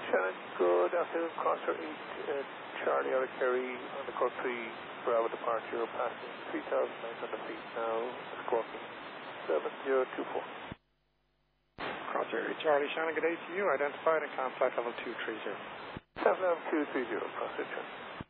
Shannon, good afternoon. Crosser 8, Charlie out of Kerry on the Cork 3 Bravo departure, passing 3,900 feet now, Scorpion 7024. Crosser 8, Charlie, Shannon, good day to you. Identified and contact level 230. 7 230, Crosser 2.